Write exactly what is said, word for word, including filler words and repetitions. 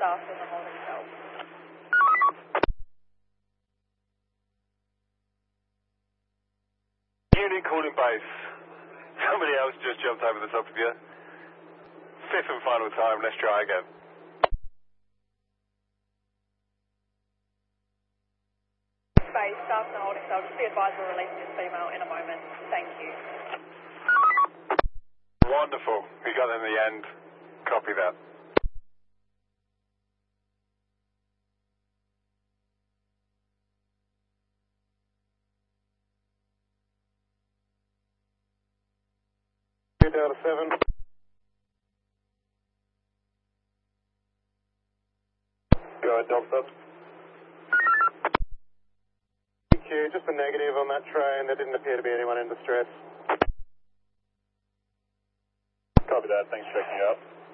staff in the holding cell. Unit calling base. Somebody else just jumped over the top of you. Fifth and final time, let's try again. Base, staff in the holding cell. Just be advised we're releasing this female in a moment. Thank you. Wonderful. We got there in the end. Copy that. Delta seven. Go ahead, Delta. Thank you. Just a negative on that train. There didn't appear to be anyone in distress. Copy that. Thanks for checking out.